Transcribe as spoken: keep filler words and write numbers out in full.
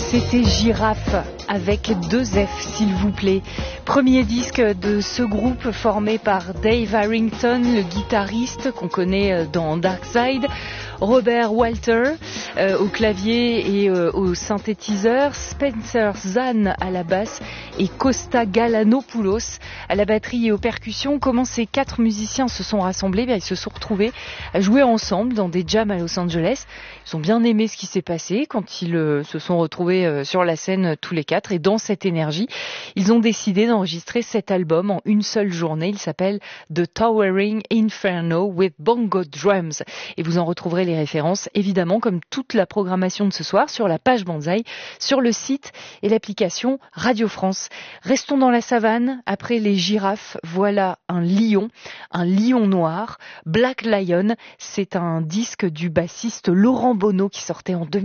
C'était Girafe avec deux F s'il vous plaît. Premier disque de ce groupe formé par Dave Harrington, le guitariste qu'on connaît dans Darkside, Robert Walter euh, au clavier et euh, au synthétiseur, Spencer Zahn à la basse et Costa Galanopoulos à la batterie et aux percussions. Comment ces quatre musiciens se sont rassemblés? Bien, ils se sont retrouvés à jouer ensemble dans des jams à Los Angeles. Ils ont bien aimé ce qui s'est passé quand ils euh, se sont retrouvés euh, sur la scène euh, tous les quatre, et dans cette énergie, ils ont décidé d'enregistrer cet album en une seule journée. Il s'appelle The Towering Inferno with Bongo Drums et vous en retrouverez les références, évidemment, comme toute la programmation de ce soir, sur la page Banzai, sur le site et l'application Radio France. Restons dans la savane. Après les girafes, voilà un lion, un lion noir, Black Lion. C'est un disque du bassiste Laurent Bono qui sortait en deux mille.